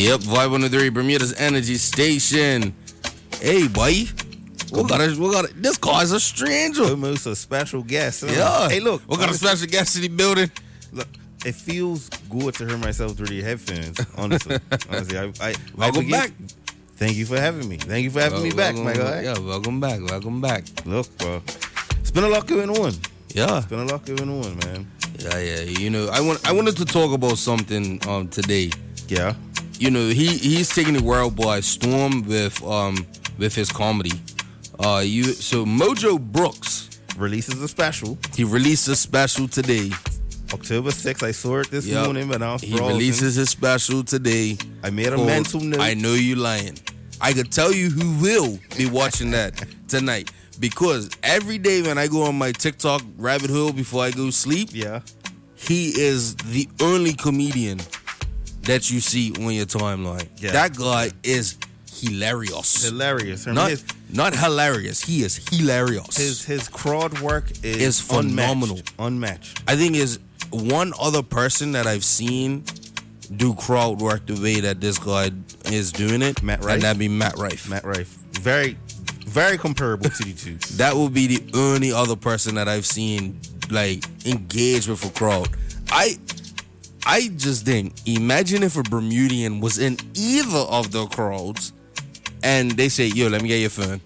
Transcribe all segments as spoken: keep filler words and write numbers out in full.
Yep, Vibe one oh three, Bermuda's Energy Station. Hey, boy. We got a, we got a, this guy's a stranger. Almost a special guest. Huh? Yeah. Hey, look. We got honestly, a special guest in the building. Look, it feels good to hear myself through the headphones, honestly. honestly, I, I, welcome I back. Thank you for having me. Thank you for having well, me back, my guy. Yeah, welcome back. Welcome back. Look, bro. It's been a lot going on. Yeah. It's been a lot going on, man. Yeah, yeah. You know, I want I wanted to talk about something um today. Yeah. You know, he he's taking the world by storm with um with his comedy. Uh, you so Mojo Brooks releases a special. He released a special today, October sixth. I saw it this yep. morning, but I was he releases his special today. I made a mental note. I Know You Lying. I could tell you who will be watching that tonight, because every day when I go on my TikTok rabbit hole before I go sleep, yeah, he is the only comedian that you see on your timeline. Yeah. That guy is hilarious. Hilarious. Not, his, not hilarious. He is hilarious. His his crowd work is, is phenomenal. Unmatched. unmatched. I think is one other person that I've seen do crowd work the way that this guy is doing it. Matt Rife. And that'd be Matt Rife. Matt Rife. Very, very comparable to the two. That would be the only other person that I've seen like engage with a crowd. I I just think, imagine if a Bermudian was in either of the crowds and they say, yo, let me get your phone.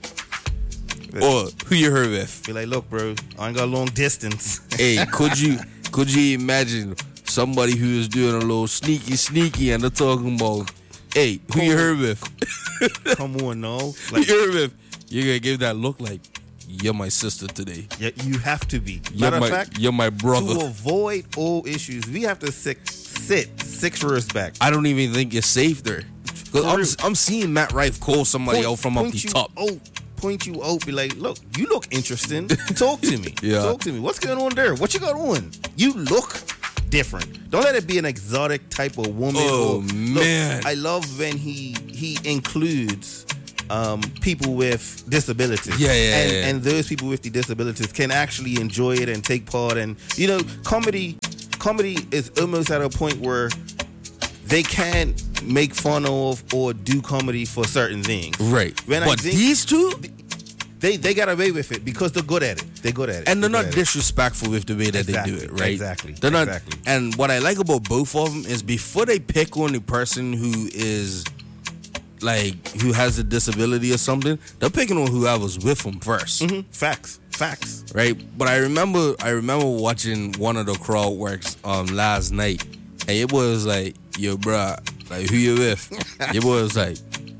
Or who you heard with. Be like, look, bro, I ain't got a long distance. Hey, could you could you imagine somebody who is doing a little sneaky sneaky and they're talking about, hey, who you heard with? Come on, no. Like, who you heard with? You're going to give that look like, you're my sister today. Yeah, you have to be. You're Matter my, of fact, you're my brother. To avoid all issues, we have to sit, sit six rows back. I don't even think you're safe there. Because I'm, I'm seeing Matt Rife call somebody point, out from up the top. Out, point you out, be like, look, you look interesting. Talk to me. Yeah. Talk to me. What's going on there? What you got on? You look different. Don't let it be an exotic type of woman. Oh, or, man. Look, I love when he he includes um, people with disabilities. Yeah, yeah, and, yeah. And those people with the disabilities can actually enjoy it and take part. And, you know, comedy, comedy is almost at a point where they can't make fun of or do comedy for certain things. Right. When but think, these two, they they got away with it because they're good at it. They're good at it. And they're, they're not disrespectful with the way that exactly, they do it, right? Exactly. They're not. Exactly. And what I like about both of them is before they pick on the person who is like who has a disability or something, they're picking on whoever's with them first. Mm-hmm. Facts. Facts. Right. But I remember I remember watching one of the crowd works um last night, and it was like, yo, bruh, like, who you with? Your boy was like,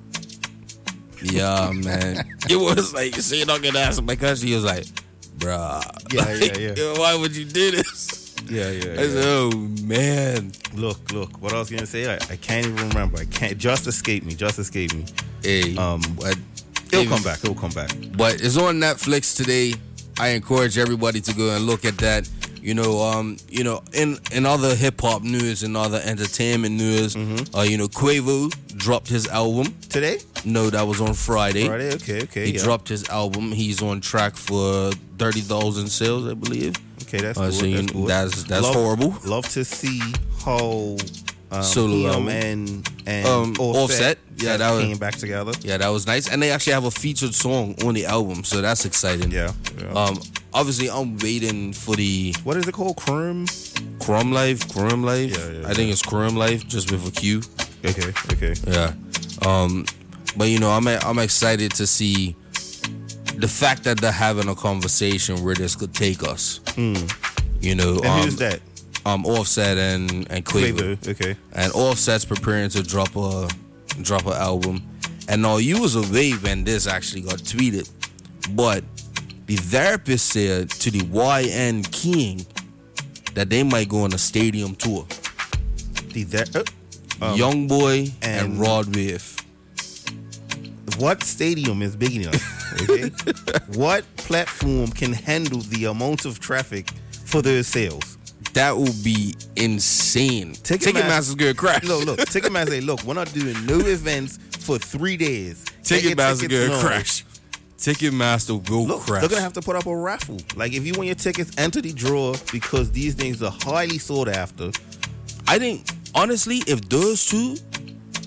yeah, man. Your boy was like, so you're not gonna ask my cousin? He was like, bruh. Yeah, like, yeah, yeah. Yo, why would you do this? Yeah, yeah, I said, oh, man. Look, look, what I was gonna say, I, I can't even remember. I can't, just escape me, just escape me. Hey, um, but it'll come back, it'll come back. But it's on Netflix today. I encourage everybody to go and look at that. You know, um, you know, in, in other hip hop news and other entertainment news, mm-hmm. uh, you know, Quavo dropped his album today. No, that was on Friday. Friday, okay, okay. He yeah. dropped his album. He's on track for thirty thousand sales, I believe. Okay, that's uh, cool. So that's, cool. that's that's love, horrible. Love to see how um, Solo him and and um, Offset, Offset, yeah, that was, came back together. Yeah, that was nice, and they actually have a featured song on the album, so that's exciting. Yeah. yeah. Um, obviously, I'm waiting for the what is it called? Crumb. Crumb Life, Crumb Life. Yeah, yeah, I think it's Crumb Life, just with a Q. Okay, okay. Yeah. Um, but you know, I'm I'm excited to see the fact that they're having a conversation where this could take us. Mm. You know, and um, who's that? Um, Offset and and Quavo. Quavo. Okay. And Offset's preparing to drop a drop an album, and now you was away when this actually got tweeted, but the therapist said to the Y N King that they might go on a stadium tour. The ther- uh, um, Young Boy and, and Rod Wave. What stadium is big enough? Okay. What platform can handle the amount of traffic for those sales? That would be insane. Ticketmaster, Ticketmaster's gonna crash. Look, look. Ticketmaster say, look, we're not doing no events for three days. Ticketmaster's gonna now. crash. Ticketmaster will look, crash. They're gonna have to put up a raffle. Like, if you want your tickets, enter the draw, because these things are highly sought after. I think, honestly, if those two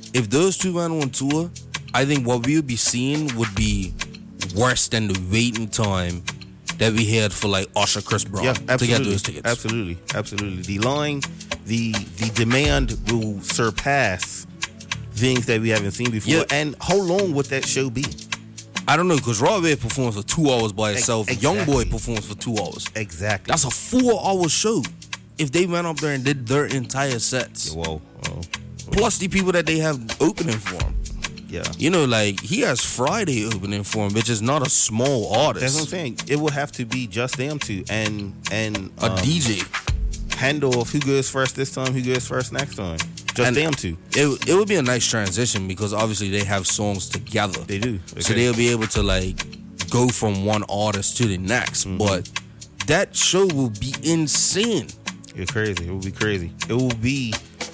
if those two went on tour, I think what we would be seeing would be worse than the waiting time that we had for like Usher, Chris Brown Yeah, to get absolutely. those tickets. Absolutely, absolutely. The line, the the demand will surpass things that we haven't seen before. Yeah. And how long would that show be? I don't know, because Rod Wave performs for two hours by itself. Ex- Young Boy exactly. performs for two hours. Exactly. That's a four-hour show. If they went up there and did their entire sets, Whoa, whoa. plus the people that they have opening for him. Yeah. You know, like he has Friday opening for him, which is not a small artist. That's what I'm saying. It would have to be just them two and and A um, D J. handoff who goes first this time, who goes first next time. Just And them two. It it would be a nice transition because obviously they have songs together. They do. So Okay. they'll be able to like go from one artist to the next. Mm-hmm. But that show will be insane. It's crazy. It will be crazy. It will be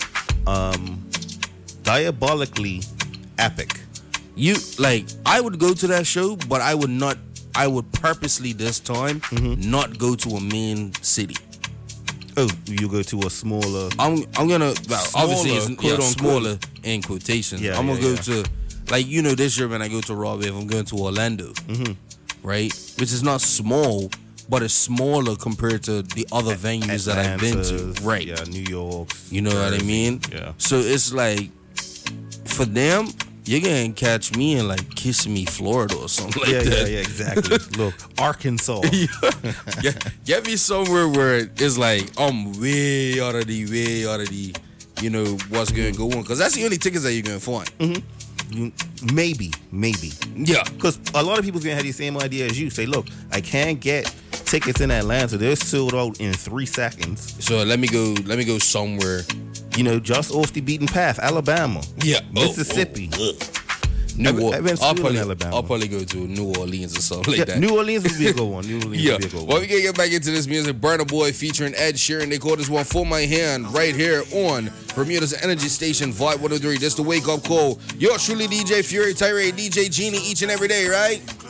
um diabolically epic. You like I would go to that show, but I would not I would purposely this time Mm-hmm. not go to a main city. Oh, you go to a smaller. I'm I'm gonna well, obviously it's Smaller, yeah, quote, unquote. smaller in quotations. Yeah, I'm gonna yeah, go yeah. to like you know this year when I go to Raw Wave, I'm going to Orlando, Mm-hmm. right? Which is not small, but it's smaller compared to the other venues that I've been to, Atlanta's, right? Yeah, New York. You know what I Jersey. mean? Yeah. So it's like for them, you're gonna catch me in like Kissimmee, Florida, or something like yeah, that. yeah, yeah, exactly. Look, Arkansas. get, get me somewhere where it's like I'm way out of the way out of the, you know what's going to go on, because that's the only tickets that you're going to find. You- maybe, maybe. Yeah, Because a lot of people's gonna have the same idea as you. Say, look, I can't get tickets in Atlanta. They're sold out in three seconds. so let me go. Let me go somewhere. You know, just off the beaten path. Alabama. Yeah, Mississippi. Oh, oh, ugh. New I've- Orleans. I've been I'll schooling probably, in Alabama. I'll probably go to New Orleans or something like Yeah, that. New Orleans would be a good one. New Orleans Yeah, would be a good well, one. we can get back into this music. Burna Boy featuring Ed Sheeran. They call this one For My Hand right here on Bermuda's Energy Station, Vibe one oh three. This the wake up call. Yours truly, D J Fury, Tyree, D J Genie, each and every day, right?